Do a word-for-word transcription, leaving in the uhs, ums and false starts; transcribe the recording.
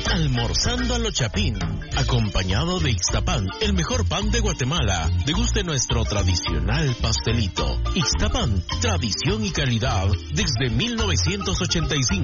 Almorzando a lo Chapín, acompañado de Ixtapan, el mejor pan de Guatemala. Deguste nuestro tradicional pastelito. Ixtapan, tradición y calidad desde mil novecientos ochenta y cinco.